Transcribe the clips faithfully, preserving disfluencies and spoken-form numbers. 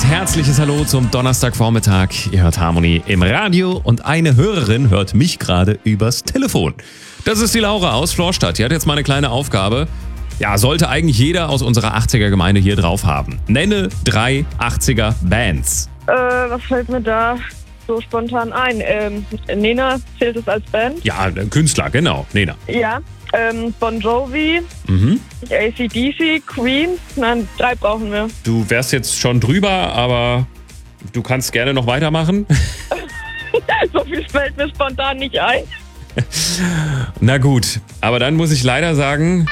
herzliches Hallo zum Donnerstagvormittag. Ihr hört Harmony im Radio und eine Hörerin hört mich gerade übers Telefon. Das ist die Laura aus Florstadt. Die hat jetzt mal eine kleine Aufgabe. Ja, sollte eigentlich jeder aus unserer achtziger-Gemeinde hier drauf haben. Nenne drei achtziger-Bands. Äh, was fällt mir da so spontan ein? Ähm, Nena, zählt es als Band? Ja, Künstler, genau. Nena. Ja. Ähm, Bon Jovi, Mhm. A C D C, Queen. Nein, drei brauchen wir. Du wärst jetzt schon drüber, aber du kannst gerne noch weitermachen. So viel fällt mir spontan nicht ein. Na gut, aber dann muss ich leider sagen,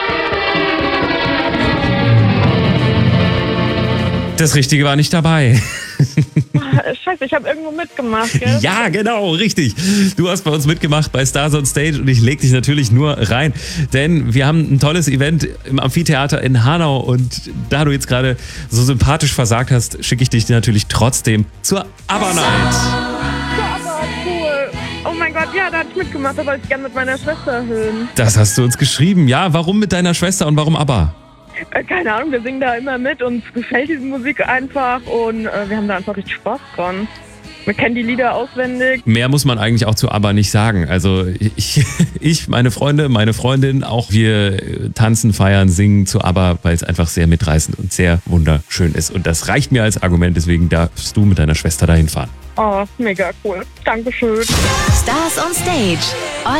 das Richtige war nicht dabei. Scheiße, ich habe irgendwo mitgemacht, gell? Ja, genau, richtig. Du hast bei uns mitgemacht bei Stars on Stage und ich leg dich natürlich nur rein, denn wir haben ein tolles Event im Amphitheater in Hanau und da du jetzt gerade so sympathisch versagt hast, schicke ich dich natürlich trotzdem zur ABBA Night. Aber cool. Oh mein Gott, ja, da hatte ich mitgemacht, da wollte ich gerne mit meiner Schwester hören. Das hast du uns geschrieben. Ja, warum mit deiner Schwester und warum ABBA? Äh, keine Ahnung, wir singen da immer mit, uns gefällt diese Musik einfach und äh, wir haben da einfach richtig Spaß dran. Wir kennen die Lieder auswendig. Mehr muss man eigentlich auch zu ABBA nicht sagen. Also ich, ich, meine Freunde, meine Freundin, auch wir tanzen, feiern, singen zu ABBA, weil es einfach sehr mitreißend und sehr wunderschön ist. Und das reicht mir als Argument, deswegen darfst du mit deiner Schwester dahin fahren. Oh, mega cool. Dankeschön. Stars on Stage.